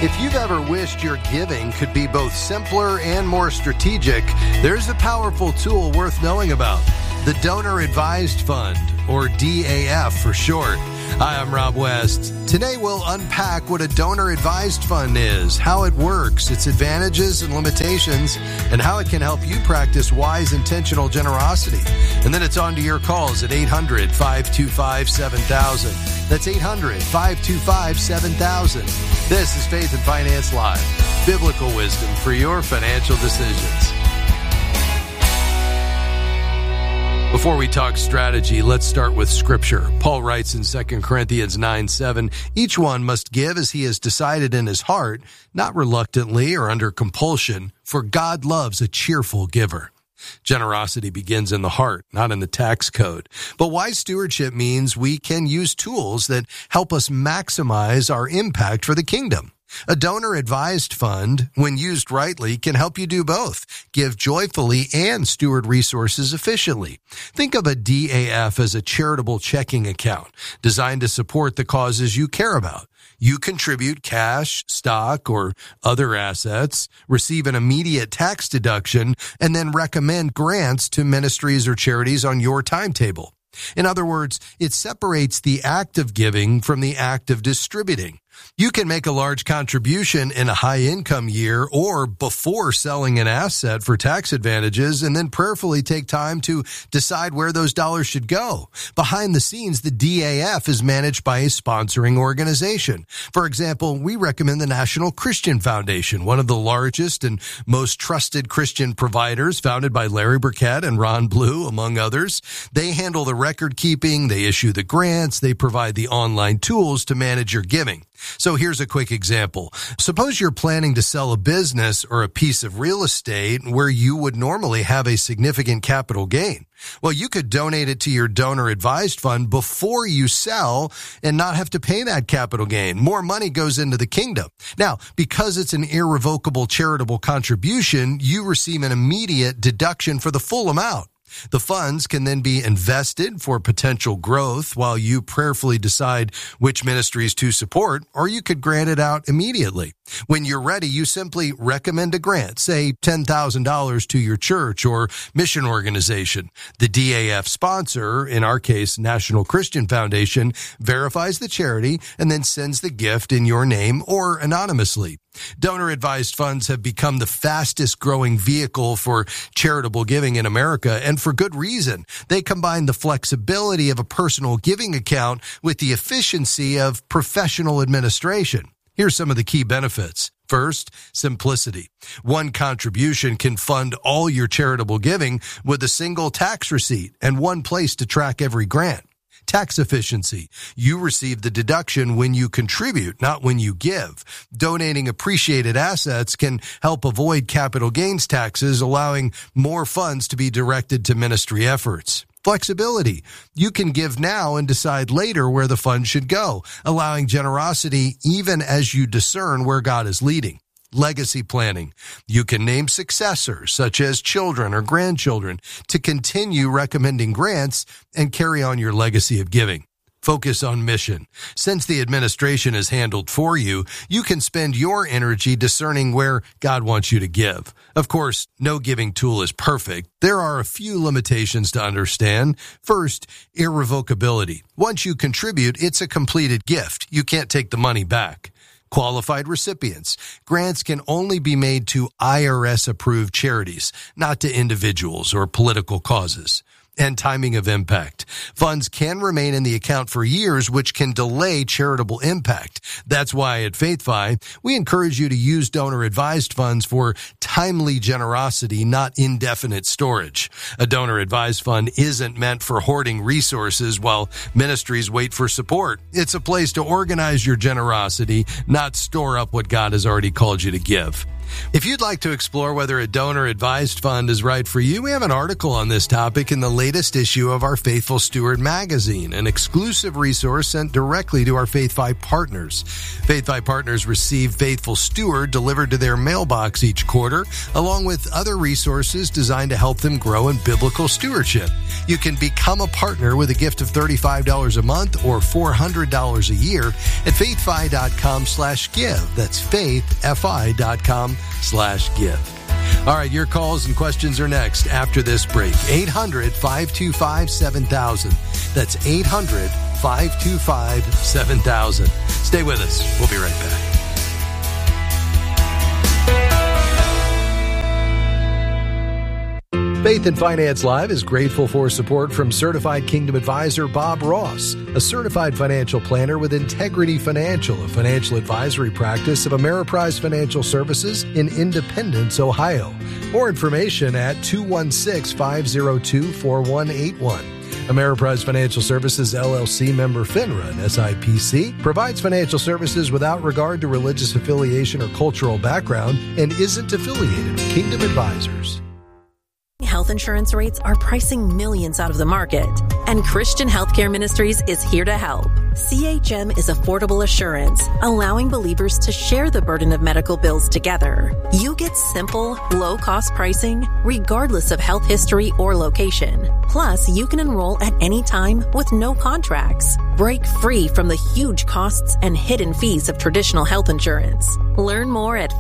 If you've ever wished your giving could be both simpler and more strategic, there's a powerful tool worth knowing about. The Donor Advised Fund, or DAF for short. Hi, I'm Rob West. Today we'll unpack what a donor advised fund is, how it works, its advantages and limitations, and how it can help you practice wise, intentional generosity. And then it's on to your calls at 800-525-7000. That's 800-525-7000. This is Faith and Finance Live, biblical wisdom for your financial decisions. Before we talk strategy, let's start with Scripture. Paul writes in 2 Corinthians 9:7, each one must give as he has decided in his heart, not reluctantly or under compulsion, for God loves a cheerful giver. Generosity begins in the heart, not in the tax code. But wise stewardship means we can use tools that help us maximize our impact for the kingdom. A donor-advised fund, when used rightly, can help you do both, give joyfully and steward resources efficiently. Think of a DAF as a charitable checking account designed to support the causes you care about. You contribute cash, stock, or other assets, receive an immediate tax deduction, and then recommend grants to ministries or charities on your timetable. In other words, it separates the act of giving from the act of distributing. You can make a large contribution in a high-income year or before selling an asset for tax advantages and then prayerfully take time to decide where those dollars should go. Behind the scenes, the DAF is managed by a sponsoring organization. For example, we recommend the National Christian Foundation, one of the largest and most trusted Christian providers, founded by Larry Burkett and Ron Blue, among others. They handle the record keeping, they issue the grants, they provide the online tools to manage your giving. So here's a quick example. Suppose you're planning to sell a business or a piece of real estate where you would normally have a significant capital gain. Well, you could donate it to your donor advised fund before you sell and not have to pay that capital gain. More money goes into the kingdom. Now, because it's an irrevocable charitable contribution, you receive an immediate deduction for the full amount. The funds can then be invested for potential growth while you prayerfully decide which ministries to support, or you could grant it out immediately. When you're ready, you simply recommend a grant, say $10,000 to your church or mission organization. The DAF sponsor, in our case, National Christian Foundation, verifies the charity and then sends the gift in your name or anonymously. Donor-advised funds have become the fastest growing vehicle for charitable giving in America, and for good reason. They combine the flexibility of a personal giving account with the efficiency of professional administration. Here's some of the key benefits. First, simplicity. One contribution can fund all your charitable giving with a single tax receipt and one place to track every grant. Tax efficiency. You receive the deduction when you contribute, not when you give. Donating appreciated assets can help avoid capital gains taxes, allowing more funds to be directed to ministry efforts. Flexibility. You can give now and decide later where the funds should go, allowing generosity even as you discern where God is leading. Legacy planning. You can name successors, such as children or grandchildren, to continue recommending grants and carry on your legacy of giving. Focus on mission. Since the administration is handled for you, you can spend your energy discerning where God wants you to give. Of course, no giving tool is perfect. There are a few limitations to understand. First, irrevocability. Once you contribute, it's a completed gift. You can't take the money back. Qualified recipients. Grants can only be made to IRS-approved charities, not to individuals or political causes. And timing of impact. Funds can remain in the account for years, which can delay charitable impact. That's why at FaithFi, we encourage you to use donor-advised funds for timely generosity, not indefinite storage. A donor-advised fund isn't meant for hoarding resources while ministries wait for support. It's a place to organize your generosity, not store up what God has already called you to give. If you'd like to explore whether a donor-advised fund is right for you, we have an article on this topic in the latest issue of our Faithful Steward magazine, an exclusive resource sent directly to our FaithFi partners. FaithFi partners receive Faithful Steward delivered to their mailbox each quarter, along with other resources designed to help them grow in biblical stewardship. You can become a partner with a gift of $35 a month or $400 a year at faithfi.com/give. That's faithfi.com/give. All right, your calls and questions are next after this break. 800-525-7000. That's 800-525-7000. Stay with us. We'll be right back. Faith and Finance Live is grateful for support from Certified Kingdom Advisor Bob Ross, a certified financial planner with Integrity Financial, a financial advisory practice of Ameriprise Financial Services in Independence, Ohio. More information at 216-502-4181. Ameriprise Financial Services, LLC, member FINRA and SIPC, provides financial services without regard to religious affiliation or cultural background and isn't affiliated with Kingdom Advisors. Health insurance rates are pricing millions out of the market, and Christian Healthcare Ministries is here to help. CHM is affordable assurance, allowing believers to share the burden of medical bills together. You get simple, low-cost pricing, regardless of health history or location. Plus, you can enroll at any time with no contracts. Break free from the huge costs and hidden fees of traditional health insurance. Learn more at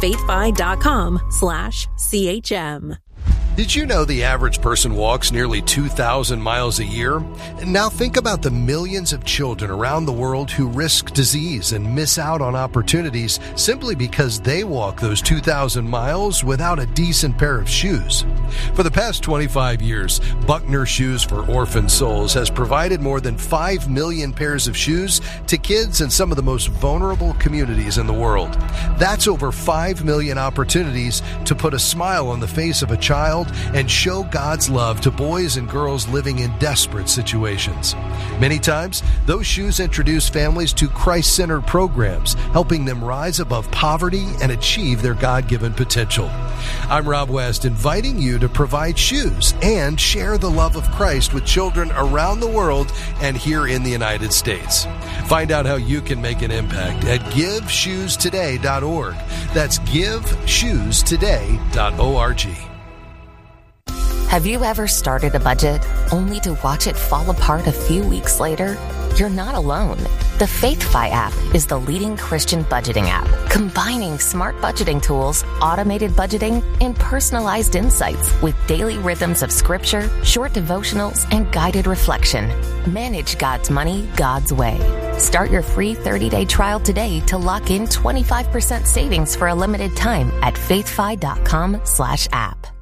faithfi.com/CHM. Did you know the average person walks nearly 2,000 miles a year? Now think about the millions of children around the world who risk disease and miss out on opportunities simply because they walk those 2,000 miles without a decent pair of shoes. For the past 25 years, Buckner Shoes for Orphan Souls has provided more than 5 million pairs of shoes to kids in some of the most vulnerable communities in the world. That's over 5 million opportunities to put a smile on the face of a child and show God's love to boys and girls living in desperate situations. Many times, those shoes introduce families to Christ-centered programs, helping them rise above poverty and achieve their God-given potential. I'm Rob West, inviting you to provide shoes and share the love of Christ with children around the world and here in the United States. Find out how you can make an impact at GiveShoesToday.org. That's GiveShoesToday.org. Have you ever started a budget only to watch it fall apart a few weeks later? You're not alone. The FaithFi app is the leading Christian budgeting app, combining smart budgeting tools, automated budgeting, and personalized insights with daily rhythms of scripture, short devotionals, and guided reflection. Manage God's money God's way. Start your free 30-day trial today to lock in 25% savings for a limited time at faithfi.com/app.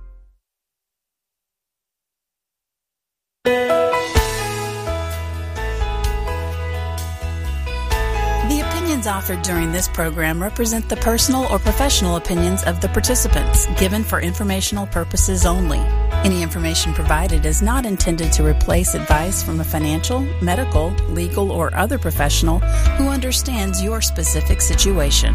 The opinions offered during this program represent the personal or professional opinions of the participants, given for informational purposes only. Any information provided is not intended to replace advice from a financial, medical, legal, or other professional who understands your specific situation.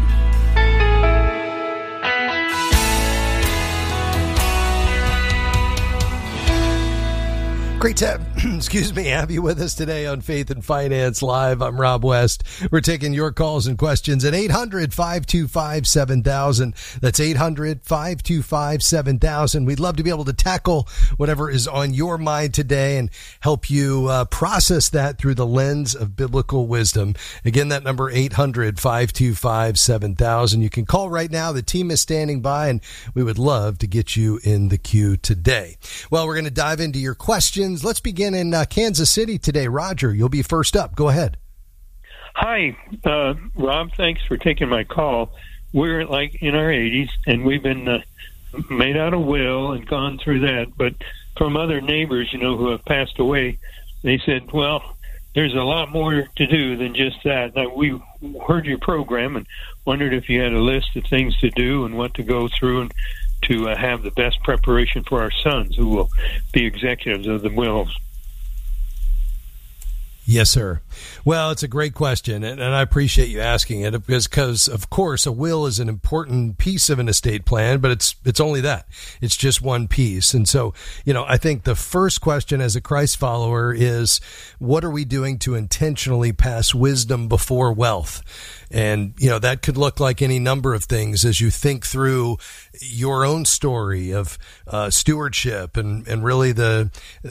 Great to have you with us today on Faith and Finance Live. I'm Rob West. We're taking your calls and questions at 800-525-7000. That's 800-525-7000. We'd love to be able to tackle whatever is on your mind today and help you process that through the lens of biblical wisdom. Again, that number 800-525-7000. You can call right now. The team is standing by, and we would love to get you in the queue today. Well, we're going to dive into your questions. Let's begin in Kansas City today. Roger, you'll be first up. Go ahead. Hi, Rob. Thanks for taking my call. We're like in our 80s, and we've been made out a will and gone through that. But from other neighbors, who have passed away, they said, well, there's a lot more to do than just that. Now, we heard your program and wondered if you had a list of things to do and what to go through and to have the best preparation for our sons who will be executives of the wills. Yes, sir. Well, it's a great question, and I appreciate you asking it because, of course, a will is an important piece of an estate plan, but it's only that. It's just one piece. And so, I think the first question as a Christ follower is, what are we doing to intentionally pass wisdom before wealth? And, that could look like any number of things as you think through your own story of stewardship and really the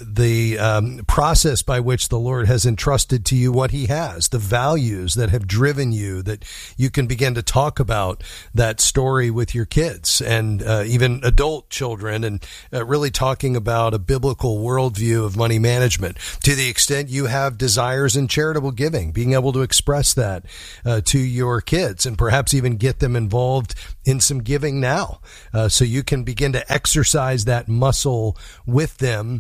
process by which the Lord has entrusted to you what he has, the values that have driven you, that you can begin to talk about that story with your kids and even adult children, and really talking about a biblical worldview of money management. To the extent you have desires in charitable giving, being able to express that to your kids and perhaps even get them involved in some giving now, so you can begin to exercise that muscle with them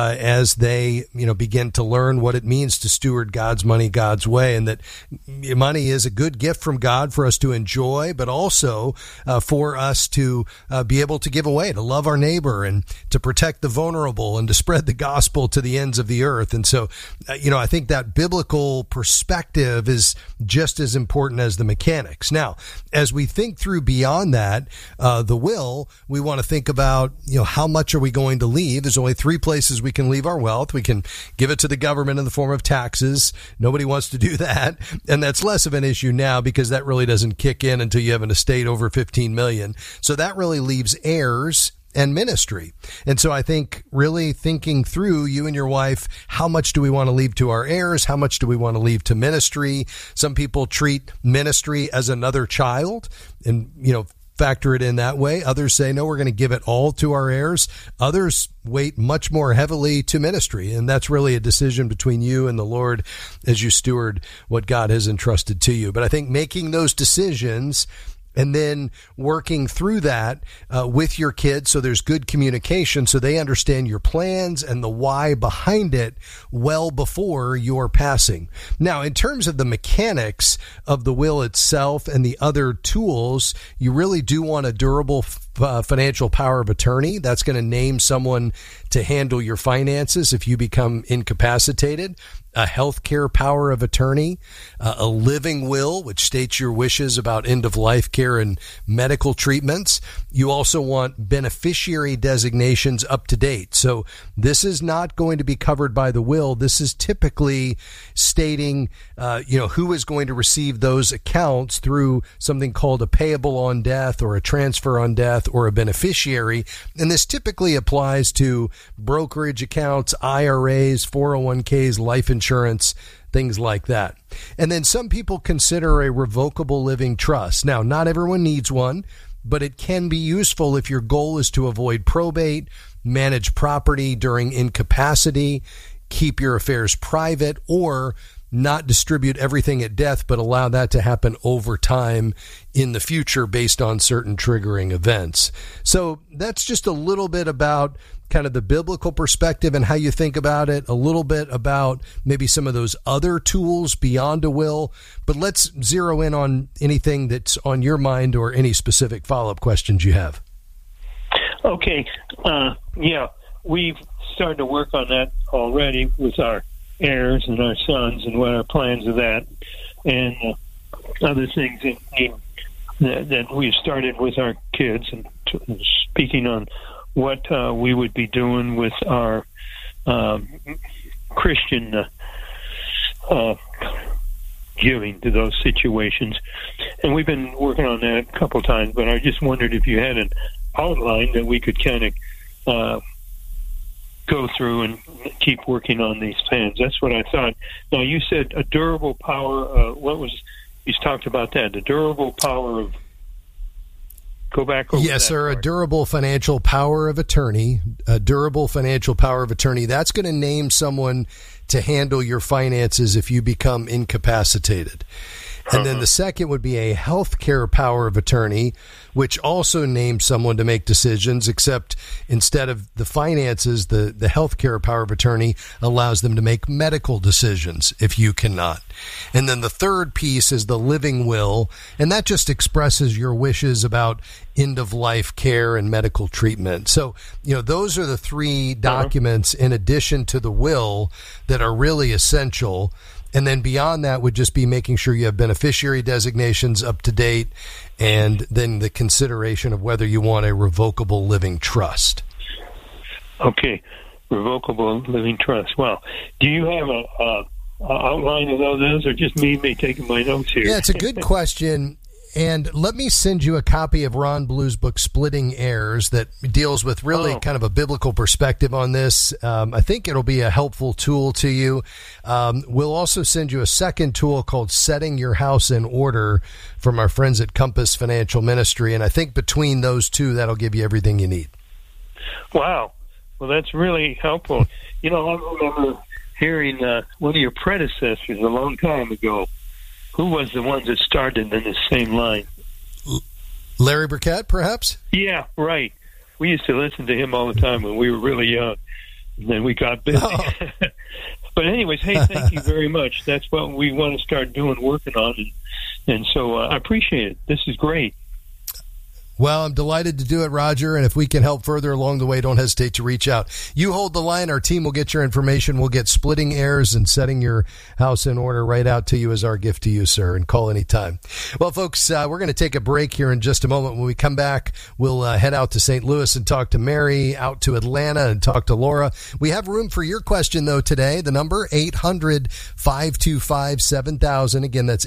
as they begin to learn what it means to steward God's money God's way, and that money is a good gift from God for us to enjoy, but also for us to be able to give away, to love our neighbor and to protect the vulnerable and to spread the gospel to the ends of the earth. And so I think that biblical perspective is just as important as the mechanics. Now, as we think through beyond that, the will, we want to think about, how much are we going to leave? There's only three places we can leave our wealth. We can give it to the government in the form of taxes. Nobody wants to do that. And that's less of an issue now because that really doesn't kick in until you have an estate over 15 million. So that really leaves heirs and ministry. And so I think really thinking through, you and your wife, how much do we want to leave to our heirs? How much do we want to leave to ministry? Some people treat ministry as another child and, factor it in that way. Others say, no, we're going to give it all to our heirs. Others weight much more heavily to ministry. And that's really a decision between you and the Lord as you steward what God has entrusted to you. But I think making those decisions and then working through that with your kids so there's good communication so they understand your plans and the why behind it well before your passing. Now, in terms of the mechanics of the will itself and the other tools, you really do want a durable financial power of attorney. That's going to name someone to handle your finances if you become incapacitated. A healthcare power of attorney, a living will, which states your wishes about end-of-life care and medical treatments. You also want beneficiary designations up to date. So this is not going to be covered by the will. This is typically stating, who is going to receive those accounts through something called a payable on death or a transfer on death or a beneficiary. And this typically applies to brokerage accounts, IRAs, 401ks, life insurance, things like that. And then some people consider a revocable living trust. Now, not everyone needs one, but it can be useful if your goal is to avoid probate, manage property during incapacity, keep your affairs private, or not distribute everything at death, but allow that to happen over time in the future based on certain triggering events. So that's just a little bit about kind of the biblical perspective and how you think about it, a little bit about maybe some of those other tools beyond a will. But let's zero in on anything that's on your mind or any specific follow-up questions you have. Okay. We've started to work on that already with our heirs and our sons and what our plans of that and other things that we've started with our kids and speaking on what we would be doing with our Christian giving to those situations. And we've been working on that a couple times, but I just wondered if you had an outline that we could kind of go through and keep working on these plans. That's what I thought. Now, you said a durable power. You talked about that, the durable power of, go back over yes, that sir. part. A durable financial power of attorney. A durable financial power of attorney. That's going to name someone to handle your finances if you become incapacitated. And then the second would be a healthcare power of attorney, which also names someone to make decisions, except instead of the finances, the healthcare power of attorney allows them to make medical decisions if you cannot. And then the third piece is the living will, and that just expresses your wishes about end-of-life care and medical treatment. So, those are the three documents in addition to the will that are really essential. And then beyond that would just be making sure you have beneficiary designations up to date, and then the consideration of whether you want a revocable living trust. Okay, revocable living trust. Well, do you have a outline of all those, or just me taking my notes here? Yeah, it's a good question. And let me send you a copy of Ron Blue's book, Splitting Heirs, that deals with really kind of a biblical perspective on this. I think it'll be a helpful tool to you. We'll also send you a second tool called Setting Your House in Order from our friends at Compass Financial Ministry. And I think between those two, that'll give you everything you need. Wow. Well, that's really helpful. I remember hearing one of your predecessors a long time ago. Who was the one that started in the same line? Larry Burkett, perhaps? Yeah, right. We used to listen to him all the time when we were really young. And then we got busy. Oh. But anyways, hey, thank you very much. That's what we want to start working on. And so I appreciate it. This is great. Well, I'm delighted to do it, Roger, and if we can help further along the way, don't hesitate to reach out. You hold the line. Our team will get your information. We'll get Splitting Heirs and Setting Your House in Order right out to you as our gift to you, sir, and call anytime. Well, folks, we're going to take a break here in just a moment. When we come back, we'll head out to St. Louis and talk to Mary, out to Atlanta and talk to Laura. We have room for your question, though, today. The number, 800-525-7000. Again, that's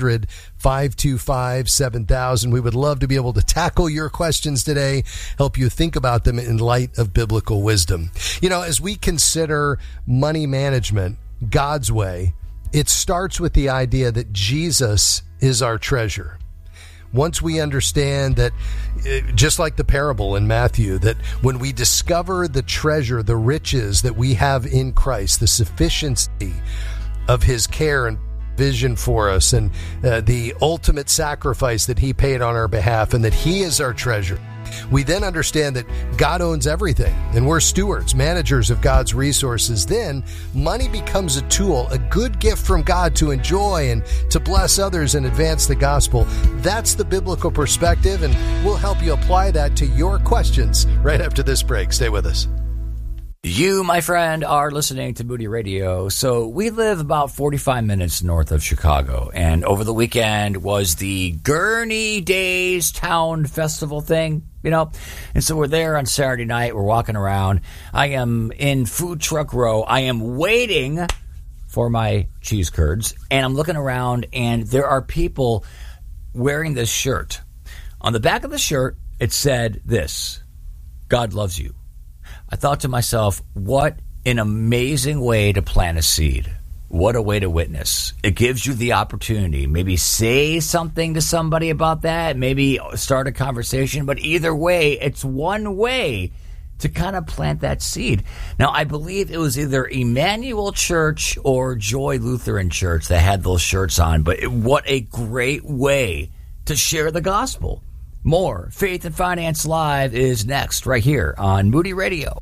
800-525-7000. We would love to be able to tackle your questions today, help you think about them in light of biblical wisdom. As we consider money management God's way, it starts with the idea that Jesus is our treasure. Once we understand that, just like the parable in Matthew, that when we discover the treasure, the riches that we have in Christ, the sufficiency of his care and vision for us, and the ultimate sacrifice that he paid on our behalf, and that he is our treasure, we then understand that God owns everything, and we're stewards, managers of God's resources. Then money becomes a tool, a good gift from God to enjoy and to bless others and advance the gospel. That's the biblical perspective, and we'll help you apply that to your questions right after this break. Stay with us. You, my friend, are listening to Moody Radio. So we live about 45 minutes north of Chicago. And over the weekend was the Gurney Days Town Festival thing, And so we're there on Saturday night. We're walking around. I am in Food Truck Row. I am waiting for my cheese curds. And I'm looking around, and there are people wearing this shirt. On the back of the shirt, it said this: God loves you. I thought to myself, what an amazing way to plant a seed. What a way to witness. It gives you the opportunity. Maybe say something to somebody about that. Maybe start a conversation. But either way, it's one way to kind of plant that seed. Now, I believe it was either Emmanuel Church or Joy Lutheran Church that had those shirts on. But what a great way to share the gospel. More Faith and Finance Live is next, right here on Moody Radio.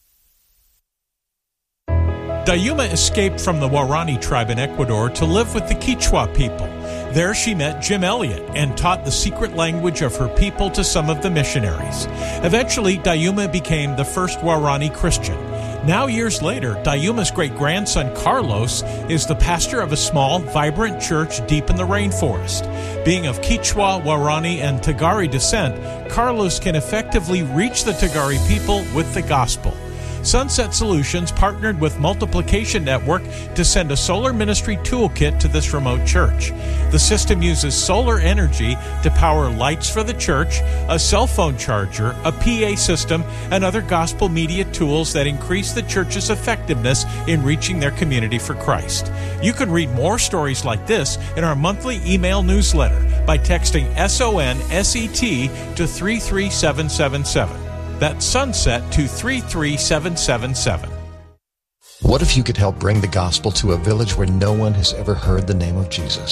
Dayuma escaped from the Waorani tribe in Ecuador to live with the Quechua people. There she met Jim Elliot and taught the secret language of her people to some of the missionaries. Eventually, Dayuma became the first Waorani Christian. Now, years later, Dayuma's great-grandson Carlos is the pastor of a small, vibrant church deep in the rainforest. Being of Quechua, Waorani, and Tagari descent, Carlos can effectively reach the Tagari people with the gospel. Sunset Solutions partnered with Multiplication Network to send a solar ministry toolkit to this remote church. The system uses solar energy to power lights for the church, a cell phone charger, a PA system, and other gospel media tools that increase the church's effectiveness in reaching their community for Christ. You can read more stories like this in our monthly email newsletter by texting SONSET to 33777. That's Sunset to 33777. What if you could help bring the gospel to a village where no one has ever heard the name of Jesus?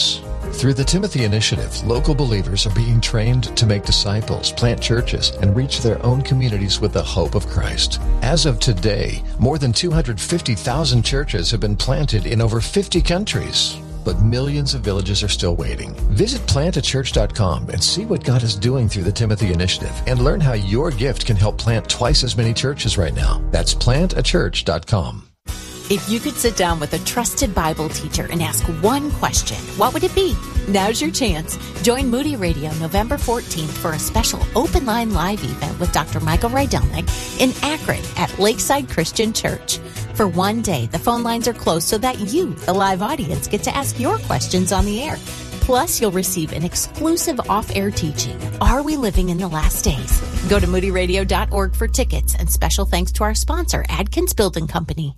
Through the Timothy Initiative, local believers are being trained to make disciples, plant churches, and reach their own communities with the hope of Christ. As of today, more than 250,000 churches have been planted in over 50 countries. But millions of villages are still waiting. Visit plantachurch.com and see what God is doing through the Timothy Initiative and learn how your gift can help plant twice as many churches right now. That's plantachurch.com. If you could sit down with a trusted Bible teacher and ask one question, what would it be? Now's your chance. Join Moody Radio November 14th for a special open line live event with Dr. Michael Rydelnik in Akron at Lakeside Christian Church. For one day, the phone lines are closed so that you, the live audience, get to ask your questions on the air. Plus, you'll receive an exclusive off-air teaching. Are we living in the last days? Go to moodyradio.org for tickets, and special thanks to our sponsor, Adkins Building Company.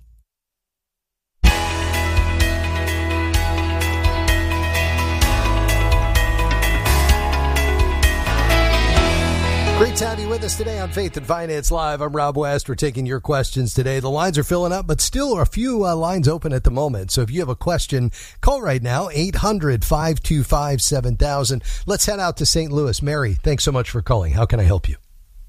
Great to have you with us today on Faith and Finance Live. I'm Rob West. We're taking your questions today. The lines are filling up, but still a few lines open at the moment. So if you have a question, call right now, 800-525-7000. Let's head out to St. Louis. Mary, thanks so much for calling. How can I help you?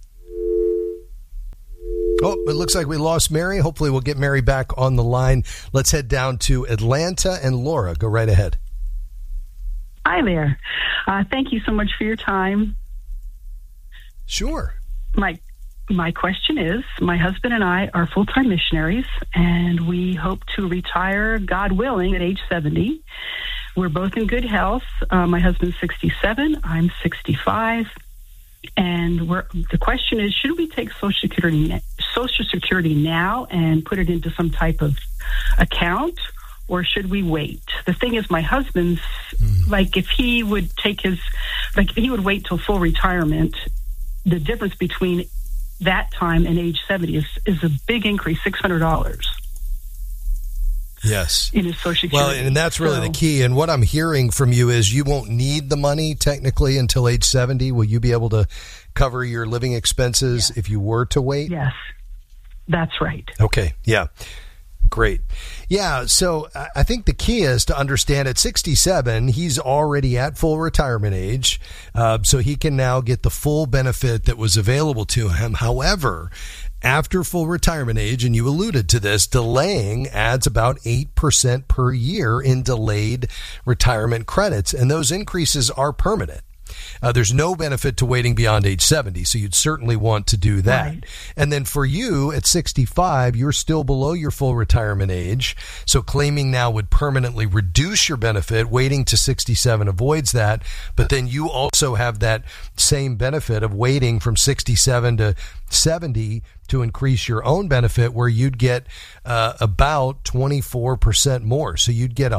Oh, it looks like we lost Mary. Hopefully we'll get Mary back on the line. Let's head down to Atlanta, and Laura, go right ahead. Hi there. Thank you so much for your time. Sure. My question is, my husband and I are full-time missionaries, and we hope to retire, God willing, at age 70. We're both in good health. My husband's 67. I'm 65. And the question is, should we take Social Security now and put it into some type of account, or should we wait? The thing is, my husband's, if he would wait till full retirement, the difference between that time and age 70 is a big increase, $600. Yes. In his Social Security. Well, and that's really the key. And what I'm hearing from you is you won't need the money technically until age 70. Will you be able to cover your living expenses if you were to wait? Yes, that's right. Okay. Yeah. Great. Yeah, so I think the key is to understand at 67, he's already at full retirement age, so he can now get the full benefit that was available to him. However, after full retirement age, and you alluded to this, delaying adds about 8% per year in delayed retirement credits, and those increases are permanent. There's no benefit to waiting beyond age 70, so you'd certainly want to do that. Right. And then for you at 65, you're still below your full retirement age, so claiming now would permanently reduce your benefit. Waiting to 67 avoids that, but then you also have that same benefit of waiting from 67 to 70 to increase your own benefit, where you'd get about 24% more. So you'd get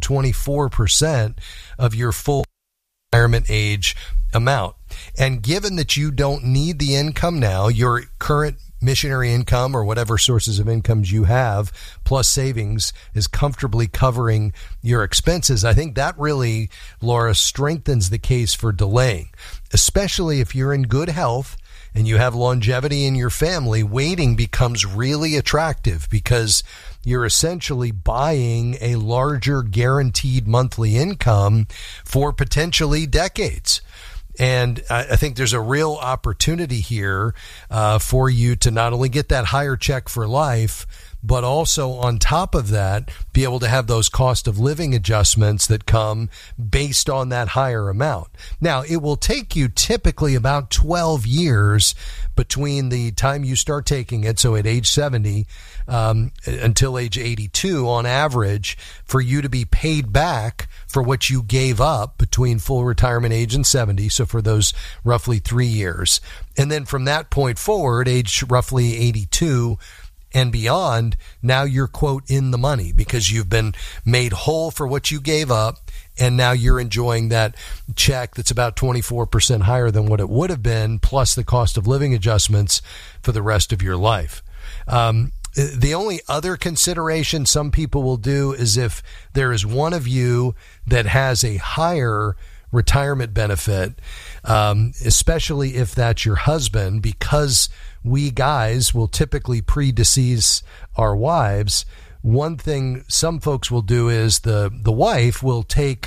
124% of your full retirement age amount. And given that you don't need the income now, your current missionary income or whatever sources of incomes you have plus savings is comfortably covering your expenses, I think that really, Laura, strengthens the case for delaying, especially if you're in good health and you have longevity in your family. Waiting becomes really attractive because you're essentially buying a larger guaranteed monthly income for potentially decades. And I think there's a real opportunity here for you to not only get that higher check for life, but also on top of that, be able to have those cost of living adjustments that come based on that higher amount. Now, it will take you typically about 12 years between the time you start taking it, so at age 70 until age 82 on average, for you to be paid back for what you gave up between full retirement age and 70, so for those roughly 3 years. And then from that point forward, age roughly 82 and beyond, now you're, quote, in the money because you've been made whole for what you gave up, and now you're enjoying that check that's about 24% higher than what it would have been, plus the cost of living adjustments for the rest of your life. The only other consideration some people will do is if there is one of you that has a higher retirement benefit, especially if that's your husband, because we guys will typically predecease our wives. One thing some folks will do is the wife will take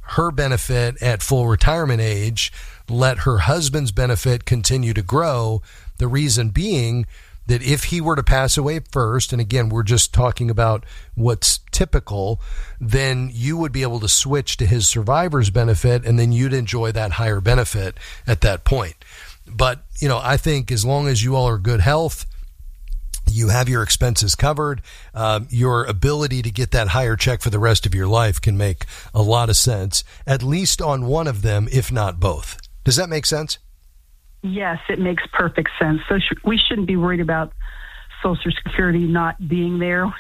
her benefit at full retirement age, let her husband's benefit continue to grow. The reason being that if he were to pass away first, and again, we're just talking about what's typical, then you would be able to switch to his survivor's benefit, and then you'd enjoy that higher benefit at that point. But, I think as long as you all are good health, you have your expenses covered, your ability to get that higher check for the rest of your life can make a lot of sense, at least on one of them, if not both. Does that make sense? Yes, it makes perfect sense. So we shouldn't be worried about Social Security not being there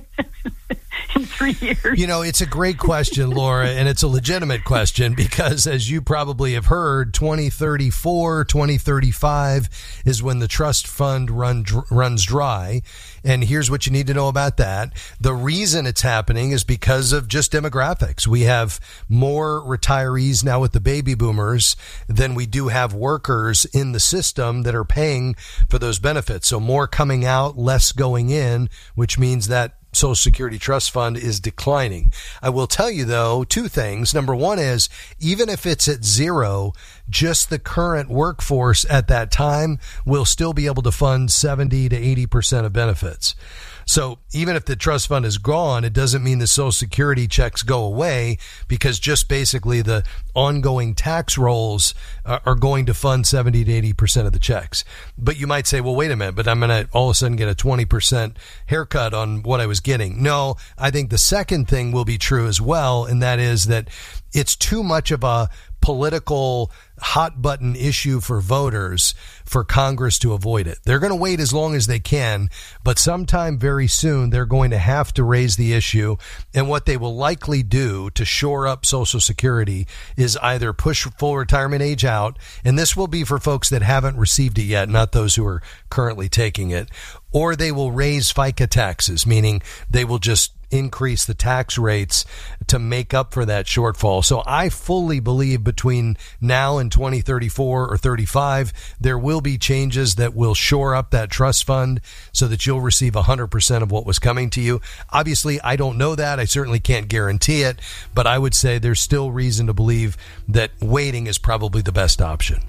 in 3 years. It's a great question, Laura, and it's a legitimate question because, as you probably have heard, 2034, 2035 is when the trust fund runs dry. And here's what you need to know about that. The reason it's happening is because of just demographics. We have more retirees now with the baby boomers than we do have workers in the system that are paying for those benefits. So more coming out, less going in, which means that Social Security Trust Fund is declining. I will tell you, though, two things. Number one is, even if it's at zero, just the current workforce at that time will still be able to fund 70 to 80% of benefits. So even if the trust fund is gone, it doesn't mean the Social Security checks go away, because just basically the ongoing tax rolls are going to fund 70 to 80% of the checks. But you might say, well, wait a minute, but I'm going to all of a sudden get a 20% haircut on what I was getting. No, I think the second thing will be true as well, and that is that it's too much of a political hot button issue for voters for Congress to avoid it. They're going to wait as long as they can, but sometime very soon they're going to have to raise the issue. And what they will likely do to shore up Social Security is either push full retirement age out, and this will be for folks that haven't received it yet, not those who are currently taking it, or they will raise FICA taxes, meaning they will just increase the tax rates to make up for that shortfall. So I fully believe between now and 2034 or 35, there will be changes that will shore up that trust fund so that you'll receive 100% of what was coming to you. Obviously, I don't know that. I certainly can't guarantee it, but I would say there's still reason to believe that waiting is probably the best option.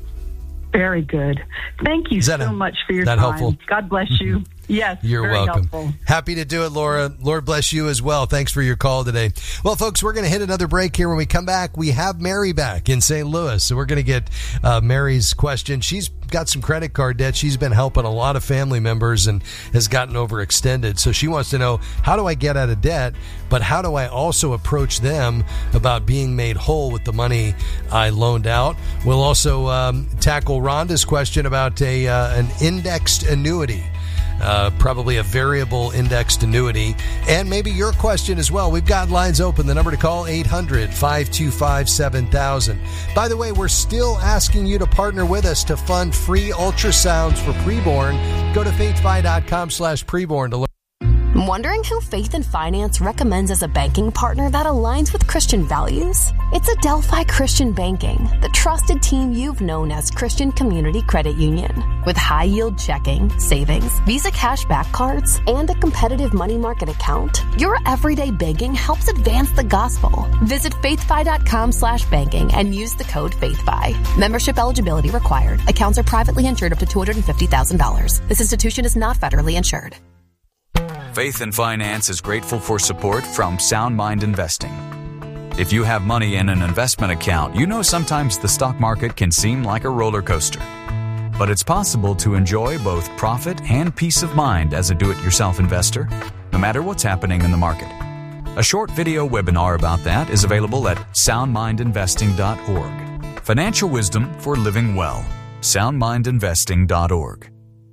Very good. Thank you so much for your time. Helpful? God bless you. Yes, you're very welcome. Helpful. Happy to do it, Laura. Lord bless you as well. Thanks for your call today. Well, folks, we're going to hit another break here. When we come back, we have Mary back in St. Louis. So we're going to get Mary's question. She's got some credit card debt. She's been helping a lot of family members and has gotten overextended. So she wants to know, how do I get out of debt? But how do I also approach them about being made whole with the money I loaned out? We'll also tackle Rhonda's question about an indexed annuity. Probably a variable indexed annuity, and maybe your question as well. We've got lines open. The number to call, 800-525-7000. By the way, we're still asking you to partner with us to fund free ultrasounds for preborn. Go to faithfi.com/preborn to learn. Wondering who Faith and Finance recommends as a banking partner that aligns with Christian values? It's Adelphi Christian Banking, the trusted team you've known as Christian Community Credit Union. With high-yield checking, savings, Visa cashback cards, and a competitive money market account, your everyday banking helps advance the gospel. Visit faithfi.com/banking and use the code FAITHFI. Membership eligibility required. Accounts are privately insured up to $250,000. This institution is not federally insured. Faith and Finance is grateful for support from Sound Mind Investing. If you have money in an investment account, you know sometimes the stock market can seem like a roller coaster. But it's possible to enjoy both profit and peace of mind as a do-it-yourself investor, no matter what's happening in the market. A short video webinar about that is available at soundmindinvesting.org. Financial wisdom for living well. soundmindinvesting.org.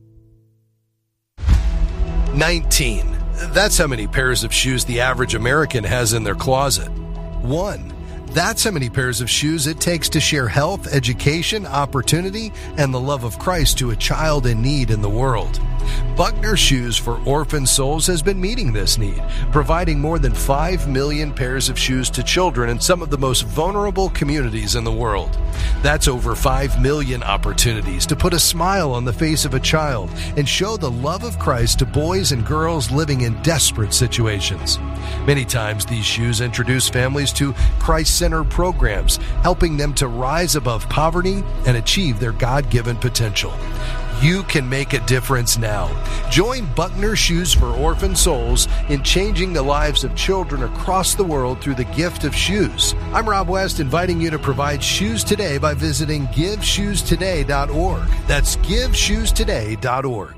19. That's how many pairs of shoes the average American has in their closet. 1. That's how many pairs of shoes it takes to share health, education, opportunity, and the love of Christ to a child in need in the world. Buckner Shoes for Orphan Souls has been meeting this need, providing more than 5 million pairs of shoes to children in some of the most vulnerable communities in the world. That's over 5 million opportunities to put a smile on the face of a child and show the love of Christ to boys and girls living in desperate situations. Many times these shoes introduce families to Christ's God-centered programs, helping them to rise above poverty and achieve their God-given potential. You can make a difference now. Join Buckner Shoes for Orphan Souls in changing the lives of children across the world through the gift of shoes. I'm Rob West, inviting you to provide shoes today by visiting GiveShoesToday.org. That's GiveShoesToday.org.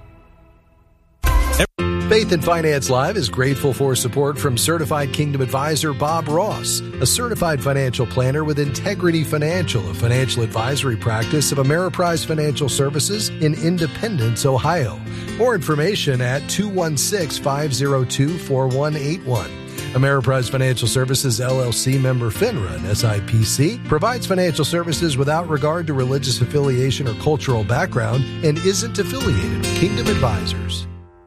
Faith and Finance Live is grateful for support from Certified Kingdom Advisor Bob Ross, a certified financial planner with Integrity Financial, a financial advisory practice of Ameriprise Financial Services in Independence, Ohio. More information at 216-502-4181. Ameriprise Financial Services, LLC, member FINRA and SIPC, provides financial services without regard to religious affiliation or cultural background and isn't affiliated with Kingdom Advisors.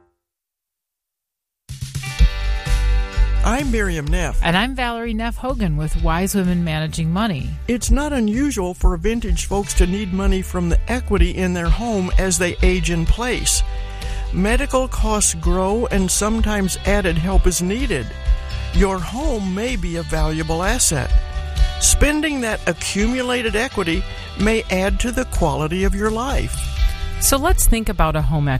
I'm Miriam Neff. And I'm Valerie Neff Hogan with Wise Women Managing Money. It's not unusual for vintage folks to need money from the equity in their home as they age in place. Medical costs grow and sometimes added help is needed. Your home may be a valuable asset. Spending that accumulated equity may add to the quality of your life. So let's think about a home equity.